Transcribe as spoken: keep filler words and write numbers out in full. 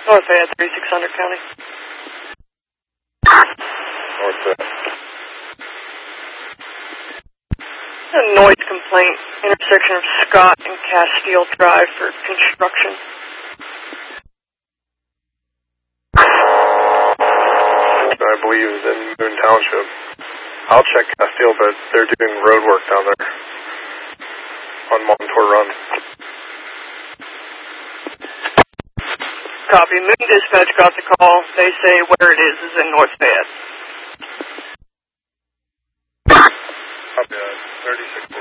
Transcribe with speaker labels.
Speaker 1: North Fayette, thirty-six hundred County.
Speaker 2: North Fayette.
Speaker 1: A noise complaint, intersection of Scott and Castile Drive for construction.
Speaker 2: I believe is in Moon Township. I'll check Castile, but they're doing road work down there on Montour Run.
Speaker 1: Copy. Moon Dispatch got the call. They say where it is is in North Fayette.
Speaker 2: Copy that. thirty-six